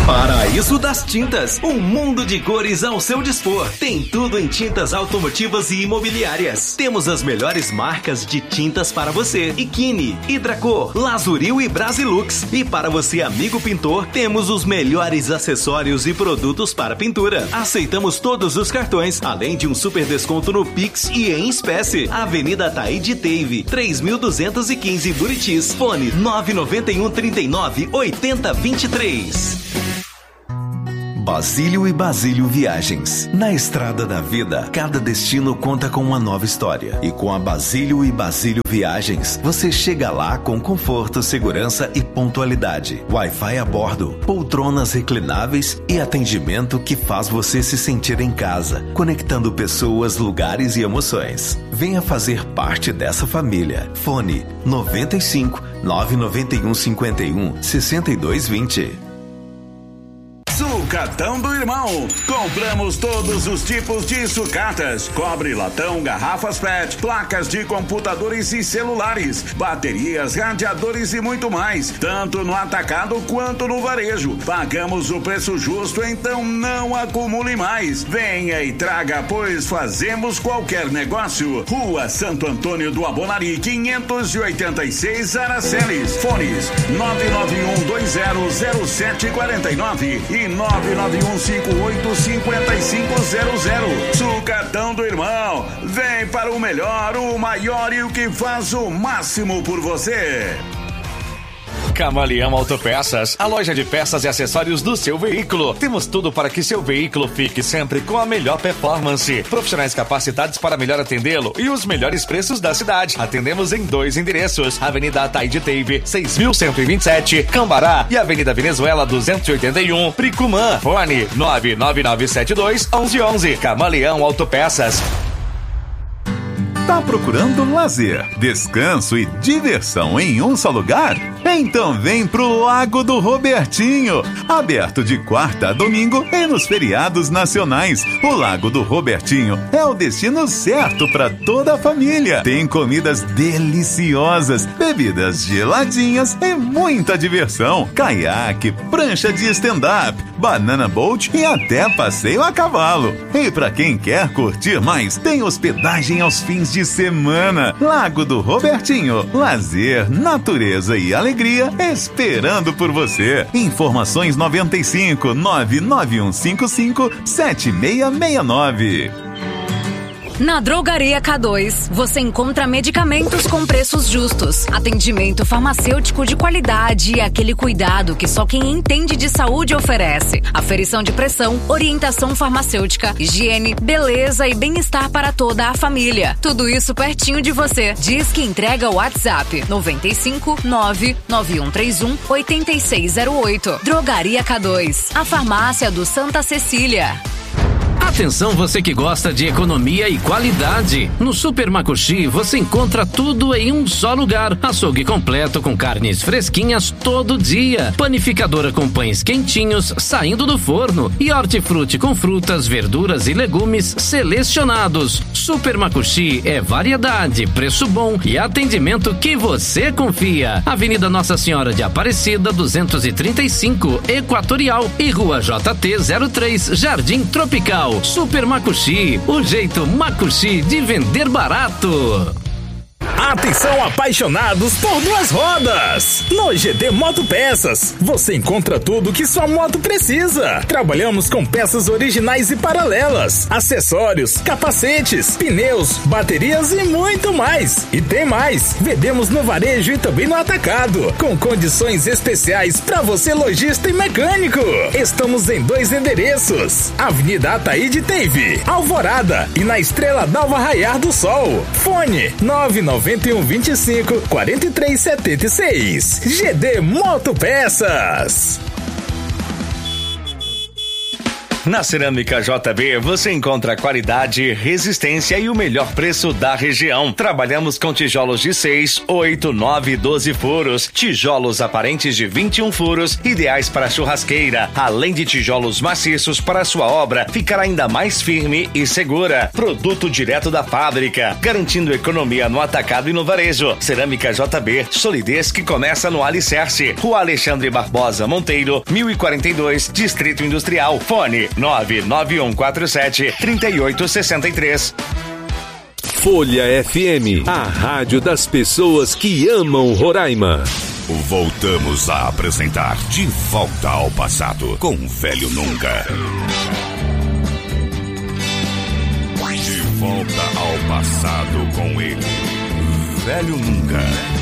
Paraíso das Tintas, um mundo de cores ao seu dispor. Tem tudo em tintas automotivas e imobiliárias. Temos as melhores marcas de tintas para você: Ikine, Hidracor, Lazuril e Brasilux. E para você, amigo pintor, temos os melhores acessórios e produtos para pintura. Aceitamos todos os cartões, além de um super desconto no Pix e em espécie. Avenida Taíde Teive, 3215 Buritis. Fone 991 39 80 23. Basílio e Basílio Viagens. Na estrada da vida, cada destino conta com uma nova história. E com a Basílio e Basílio Viagens, você chega lá com conforto, segurança e pontualidade. Wi-Fi a bordo, poltronas reclináveis e atendimento que faz você se sentir em casa, conectando pessoas, lugares e emoções. Venha fazer parte dessa família. Fone 95 991 51 6220. Sucatão do Irmão. Compramos todos os tipos de sucatas: cobre, latão, garrafas PET, placas de computadores e celulares, baterias, radiadores e muito mais, tanto no atacado quanto no varejo. Pagamos o preço justo, então não acumule mais. Venha e traga, pois fazemos qualquer negócio. Rua Santo Antônio do Abonari, 586 Aracelis. Fones 991200749 e 991585500. Sucatão do Irmão. Vem para o melhor, o maior e o que faz o máximo por você. Camaleão Autopeças, a loja de peças e acessórios do seu veículo. Temos tudo para que seu veículo fique sempre com a melhor performance. Profissionais capacitados para melhor atendê-lo e os melhores preços da cidade. Atendemos em 2 endereços: Avenida Ataíde Teive, 6127, Cambará, e Avenida Venezuela 281, Pricumã. Fone 99972 1111. Camaleão Autopeças. Tá procurando lazer, descanso e diversão em um só lugar? Então vem pro Lago do Robertinho, aberto de quarta a domingo e nos feriados nacionais. O Lago do Robertinho é o destino certo para toda a família. Tem comidas deliciosas, bebidas geladinhas e muita diversão. Caiaque, prancha de stand-up, banana boat e até passeio a cavalo. E para quem quer curtir mais, tem hospedagem aos fins de semana. Lago do Robertinho, lazer, natureza e alegria esperando por você. Informações 95 99155 7669. Na Drogaria K2, você encontra medicamentos com preços justos, atendimento farmacêutico de qualidade e aquele cuidado que só quem entende de saúde oferece. Aferição de pressão, orientação farmacêutica, higiene, beleza e bem-estar para toda a família. Tudo isso pertinho de você. Diz que entrega o WhatsApp 95 99131 8608. Drogaria K2, a farmácia do Santa Cecília. Atenção, você que gosta de economia e qualidade. No Super Makushi você encontra tudo em um só lugar. Açougue completo com carnes fresquinhas todo dia. Panificadora com pães quentinhos saindo do forno. E hortifruti com frutas, verduras e legumes selecionados. Super Makushi é variedade, preço bom e atendimento que você confia. Avenida Nossa Senhora de Aparecida 235, Equatorial, e Rua JT 03, Jardim Tropical. Super Makushi, o jeito Makushi de vender barato. Atenção, apaixonados por duas rodas! No GD Motopeças, você encontra tudo que sua moto precisa. Trabalhamos com peças originais e paralelas, acessórios, capacetes, pneus, baterias e muito mais. E tem mais! Vendemos no varejo e também no atacado, com condições especiais para você, lojista e mecânico. Estamos em 2 endereços: Avenida Ataíde Teive, Alvorada, e na Estrela d'Alva Raiar do Sol. Fone 99125 4376. GD Motopeças. Na Cerâmica JB você encontra qualidade, resistência e o melhor preço da região. Trabalhamos com tijolos de 6, 8, 9 e 12 furos, tijolos aparentes de 21 furos, ideais para churrasqueira, além de tijolos maciços para sua obra ficar ainda mais firme e segura. Produto direto da fábrica, garantindo economia no atacado e no varejo. Cerâmica JB, solidez que começa no alicerce. Rua Alexandre Barbosa Monteiro, 1042, Distrito Industrial. Fone 99147-3863. Folha FM, a rádio das pessoas que amam Roraima. Voltamos a apresentar De Volta ao Passado com Velho Nunca. De volta ao passado com ele, Velho Nunca.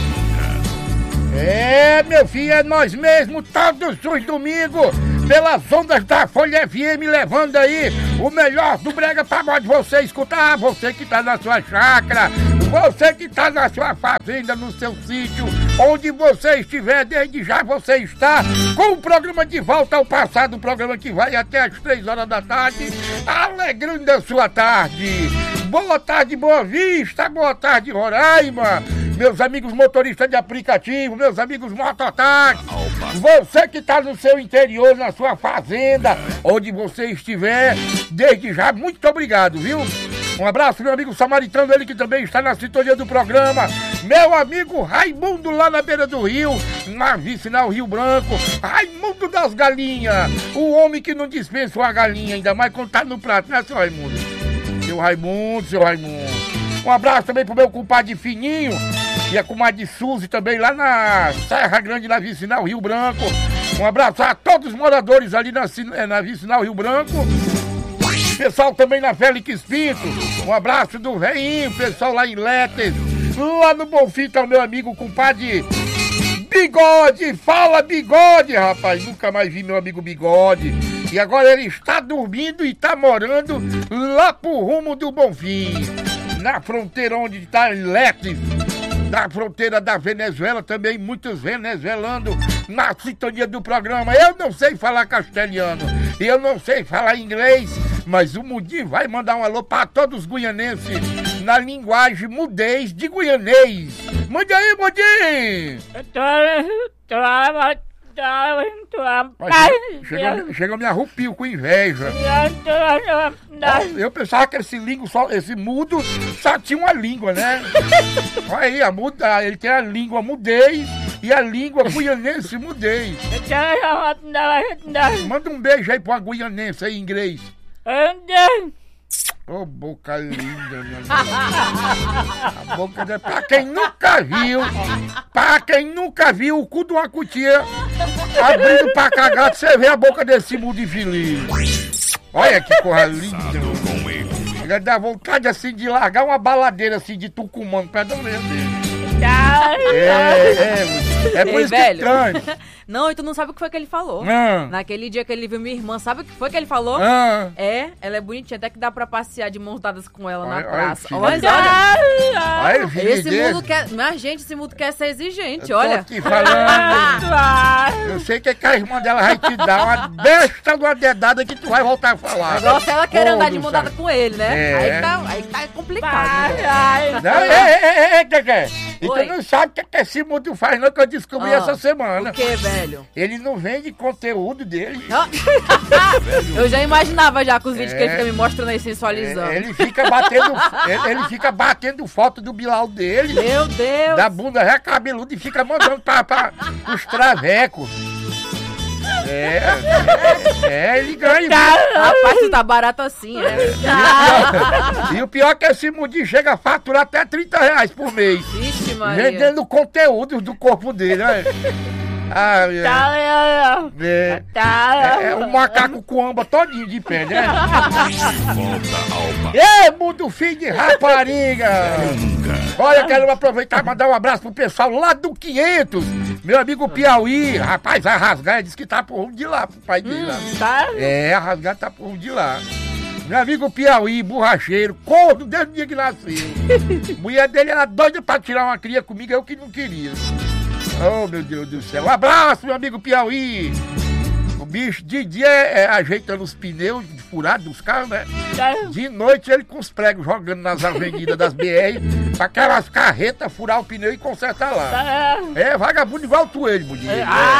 É, meu filho, é nós mesmos, todos os domingos, pelas ondas da Folha FM, levando aí o melhor do brega pagode você escutar, você que tá na sua chácara, você que tá na sua fazenda, no seu sítio, onde você estiver, desde já você está com o programa De Volta ao Passado, o programa que vai até as 3 horas da tarde, alegrando a sua tarde. Boa tarde, Boa Vista, boa tarde, Roraima, meus amigos motoristas de aplicativo, meus amigos mototáxi, você que está no seu interior, na sua fazenda, onde você estiver, desde já, muito obrigado, viu? Um abraço, meu amigo samaritano, ele que também está na sintonia do programa, meu amigo Raimundo lá na beira do rio, na vicinal Rio Branco, Raimundo das Galinhas, o homem que não dispensa uma galinha, ainda mais quando tá no prato, né, seu Raimundo? Seu Raimundo. Um abraço também pro meu compadre Fininho e a comadre Suzy também lá na Serra Grande, na vicinal Rio Branco. Um abraço a todos os moradores ali na vicinal Rio Branco. Pessoal também na Félix Pinto. Um abraço do Veinho, pessoal lá em Letes. Lá no Bonfim tá o meu amigo compadre Bigode. Fala, Bigode, rapaz. Nunca mais vi meu amigo Bigode. E agora ele está dormindo e está morando lá pro rumo do Bonfim, na fronteira onde está Letes, na fronteira da Venezuela, também muitos venezuelanos na sintonia do programa. Eu não sei falar castelhano, eu não sei falar inglês, mas o Mudinho vai mandar um alô para todos os guianenses na linguagem mudez de guianês. Mande aí, Mudinho! Chega a me arrupio com inveja. Eu pensava que esse mudo só tinha uma língua, né? Olha aí, ele tem a língua mudez e a língua guianense mudez. Manda um beijo aí pra uma guianense aí em inglês. Ô, boca linda, minha amiga. A boca dela, pra quem nunca viu o cu de uma cutia abrindo pra cagar, você vê a boca desse mudo infeliz. Olha que coisa linda. Ele dá vontade assim de largar uma baladeira assim de Tucumã pra dar dele. É por isso que tranca. Não, e tu não sabe o que foi que ele falou. Naquele dia que ele viu minha irmã, sabe o que foi que ele falou? Ela é bonitinha, até que dá pra passear de mãos dadas com ela na praça. Olha, esse mundo quer... Mas, gente, esse mundo quer ser exigente, olha. Tô aqui falando. Eu sei que a irmã dela vai te dar uma besta de uma dedada que tu vai voltar a falar. O negócio é ela querer andar de mão dada com ele, né? Aí tá complicado. E tu não sabe o que esse mundo faz, não, que eu descobri essa semana. O que, velho? Ele não vende conteúdo dele. Eu já imaginava já com os vídeos que ele fica me mostrando aí, sensualizando. Ele fica batendo foto do Bilal dele. Meu Deus! Da bunda já cabeluda e fica mandando para os travecos. Ele ganha. Rapaz, tu tá barato assim, né? E o pior é que esse mundinho chega a faturar até R$30 por mês. Vixe, Maria. Vendendo conteúdo do corpo dele, né? É um macaco com amba todinho de pé, né? Mundo filho de rapariga! Olha, quero aproveitar e mandar um abraço pro pessoal lá do 500. Meu amigo Piauí, rapaz, vai rasgar, disse que tá por rumo de lá, pro pai dele lá. A rasgar tá por rumo de lá. Meu amigo Piauí, borracheiro, corno desde o dia que nasceu. Mulher dele era doida pra tirar uma cria comigo, eu que não queria. Oh, meu Deus do céu. Um abraço, meu amigo Piauí. bicho, de dia ajeitando os pneus furados dos carros, né? De noite ele com os pregos jogando nas avenidas das BR, pra aquelas carretas furar o pneu e consertar lá. É vagabundo igual tu, ele, bonito.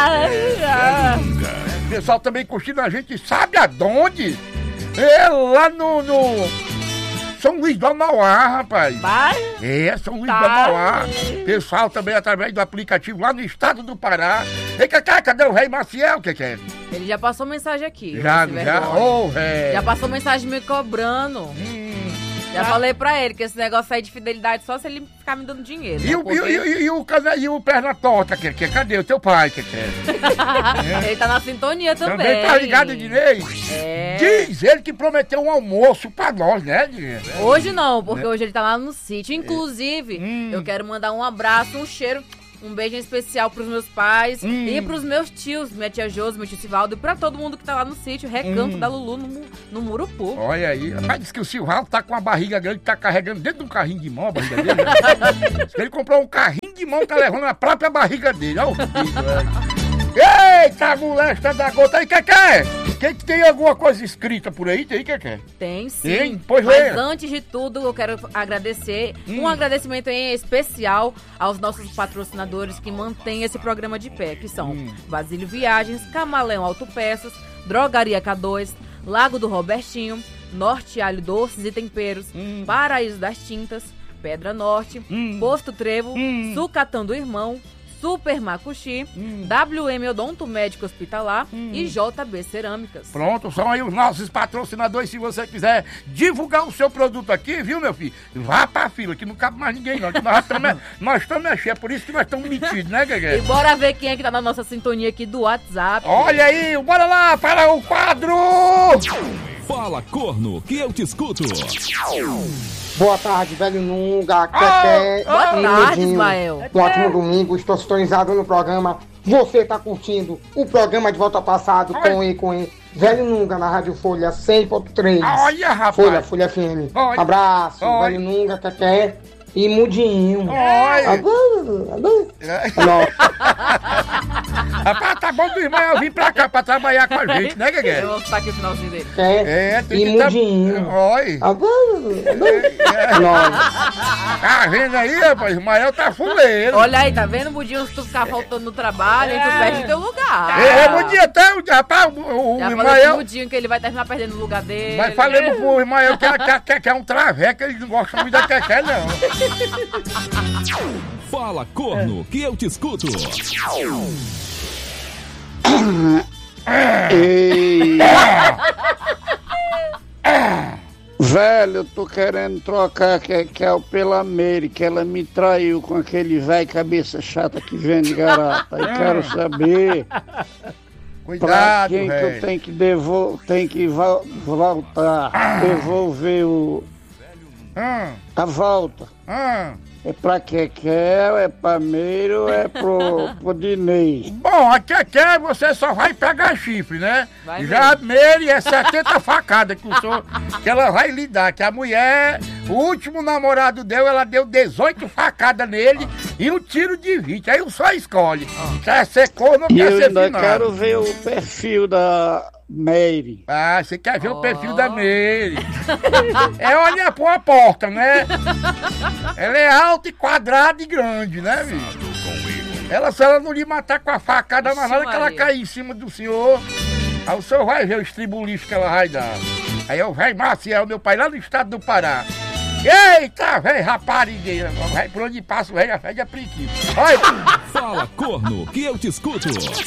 O pessoal também curtindo a gente, sabe aonde? Lá no São Luís do Amauá, rapaz. São Luís do Amauá. Pessoal também através do aplicativo lá no estado do Pará. Ei, cadê o Rei Maciel, que é? Ele já passou mensagem aqui. Já. Já passou mensagem me cobrando. Já falei pra ele que esse negócio aí de fidelidade só se ele ficar me dando dinheiro. E o perna torta, cadê o teu pai, Ele tá na sintonia também. Também tá ligado, Dinei? Diz ele que prometeu um almoço pra nós, né, Dinei? Hoje não, porque hoje ele tá lá no sítio. Inclusive, eu quero mandar um abraço, um cheiro, um beijo especial pros meus pais e pros meus tios, minha tia Josi, meu tio Sivaldo, e pra todo mundo que tá lá no sítio, Recanto da Lulu, no Murupu. Olha aí, rapaz, diz que o Sivaldo tá com uma barriga grande, tá carregando dentro de um carrinho de mão a barriga dele. Né? Diz que ele comprou um carrinho de mão, tá levando a própria barriga dele. Olha o filho, velho. Eita, molesta da gota aí, Quem tem alguma coisa escrita por aí? Tem, Tem sim. Tem? Pois Mas antes de tudo, eu quero agradecer, um agradecimento em especial aos nossos patrocinadores que mantêm esse programa de pé, que são Basílio Viagens, Camaleão Autopeças, Drogaria K2, Lago do Robertinho, Norte Alho Doces e Temperos, Paraíso das Tintas, Pedra Norte, Posto Trevo, Sucatão do Irmão, Super Macuxi, WM Odonto Médico Hospitalar e JB Cerâmicas. Pronto, são aí os nossos patrocinadores. Se você quiser divulgar o seu produto aqui, viu, meu filho? Vá pra fila, que não cabe mais ninguém, não. Que nós estamos mexendo, é por isso que nós estamos metidos, né, Guegué? E bora ver quem é que tá na nossa sintonia aqui do WhatsApp. Olha aí, bora lá para o quadro! Fala, corno, que eu te escuto. Boa tarde, velho Nunga, Boa tarde, Ismael. Um ótimo domingo, estou sintonizado no programa. Você tá curtindo o programa de Volta Passado com Velho Nunga na Rádio Folha 100.3. Olha, rapaz. Folha FM. Abraço, Velho Nunga, Keké e Mudinho. Rapaz, tá bom do Ismael vir pra cá pra trabalhar com a gente, né, Guegué? Eu vou botar aqui o finalzinho dele. Tem e Mudinho. Tá vendo aí, rapaz? O Ismael tá fuleiro. Olha aí, tá vendo, Mudinho? Se tu ficar faltando no trabalho, aí tu perde teu lugar. Mudinho, até rapaz, o já Ismael... falei pro Mudinho que ele vai terminar perdendo o lugar dele. Mas falei pro Ismael que é um traveco, eles não gostam muito da Keké, não. Fala, corno, que eu te escuto. Velho, eu tô querendo trocar Kekel pela Meire, que ela me traiu com aquele velho cabeça chata que vende garapa. E quero saber pra quem que eu tenho que voltar, devolver a volta. É pra Kekel, é pra Meire ou é pro Dinei? Bom, a Keké você só vai pegar chifre, né? Já a Meire é 70 facadas que ela vai lhe dar. Que a mulher, o último namorado deu, ela deu 18 facadas nele e um tiro de 20. Aí o só escolhe. Quer ser corno ou quer ser finado? Eu ainda quero ver o perfil da Meire. Ah, você quer ver o perfil da Meire? Olha pra uma porta, né? Ela é alta e quadrada e grande, né, bicho? Se ela não lhe matar com a facada, mas nada que ela cair em cima do senhor, aí o senhor vai ver o estribuliço que ela vai dar. Aí é o velho Maciel, meu pai, lá no estado do Pará. Eita, velho raparigueira, vai por onde passa o velho, a fede a priquita. Fala, corno, que eu te escuto.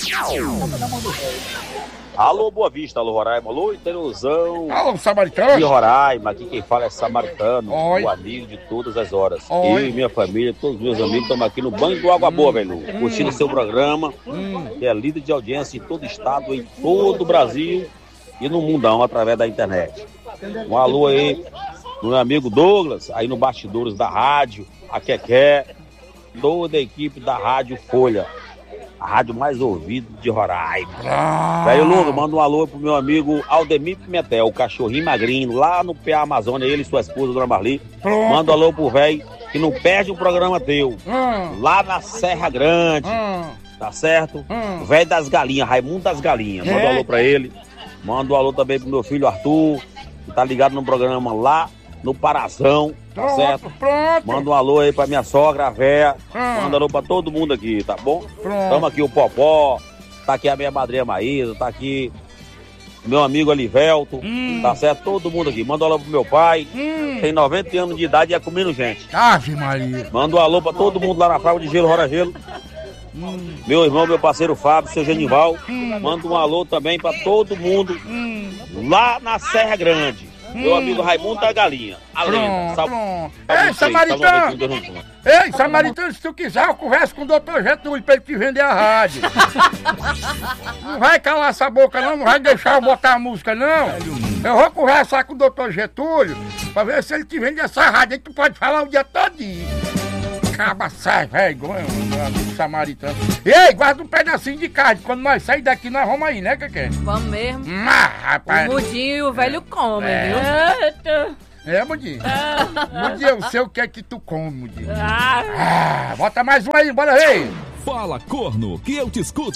Alô, Boa Vista, alô, Roraima, alô, Interusão. Alô, Samaritano. De Roraima, aqui quem fala é Samaritano, o amigo de todas as horas. Eu e minha família, todos os meus amigos, estamos aqui no Banho do Água Boa, velho. Curtindo seu programa, que é líder de audiência em todo estado, em todo o Brasil e no mundão, através da internet. Um alô aí, do meu amigo Douglas, aí no Bastidores da Rádio, a Keké, toda a equipe da Rádio Folha. A rádio mais ouvida de Roraima. Velho Lunga, manda um alô pro meu amigo Aldemir Pimentel, o cachorrinho magrinho, lá no PA Amazônia, ele e sua esposa, Dona Marli. Manda um alô pro velho, que não perde um programa teu. Lá na Serra Grande. tá certo? O velho das galinhas, Raimundo das Galinhas. Manda um alô pra ele. Manda um alô também pro meu filho Arthur, que tá ligado no programa lá no Parazão, tá certo? Pronto. Manda um alô aí pra minha sogra, a véia. Manda alô pra todo mundo aqui, tá bom? Tamo aqui o Popó, tá aqui a minha madrinha Maísa, tá aqui meu amigo Alivelto, tá certo? Todo mundo aqui. Manda um alô pro meu pai, tem 90 anos de idade e é comendo gente. Ave Maria. Manda um alô pra todo mundo lá na Praia de Gelo, Rora Gelo. Meu irmão, meu parceiro Fábio, seu Genival. Manda um alô também pra todo mundo lá na Serra Grande. Meu amigo Raimundo da Galinha. A lenda. Pronto. Ei, Samaritano! Ei, Samaritano, se tu quiser, eu converso com o Dr. Getúlio pra ele te vender a rádio. Não vai calar essa boca não, não vai deixar eu botar a música não. Eu vou conversar com o Dr. Getúlio pra ver se ele te vende essa rádio. Aí tu pode falar o dia todinho. Acaba, sai, velho, meu amigo Samaritano. Ei, guarda um pedacinho de carne. Quando nós sair daqui, nós vamos aí, né, Keké? Vamos mesmo. Rapaz. O Mudinho e o velho comem, viu? Mudinho. Mudinho, eu sei o que é que tu come, Mudinho. Bota mais um aí, bora aí. Fala, corno, que eu te escuto.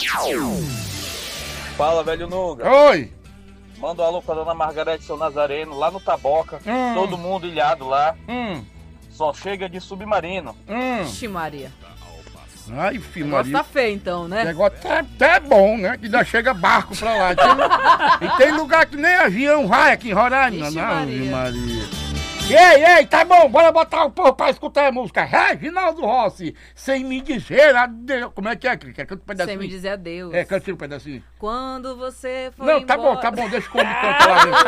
Fala, velho Nuga. Oi. Manda um alô pra dona Margarete Seu Nazareno, lá no Taboca. Todo mundo ilhado lá. Só chega de submarino. Ixi, Maria. Ai, filho, o negócio tá feio, então, né? O negócio tá até bom, né? Que ainda chega barco pra lá. E tem lugar que nem avião vai aqui em Roraima. Ixi, não, Maria. Ei, tá bom, bora botar o povo pra escutar a música. Reginaldo Rossi, sem me dizer adeus. Como é que é? Canta um pedacinho. Sem me dizer adeus. Canta um pedacinho. Quando você foi não, embora... tá bom, deixa eu cantar lá.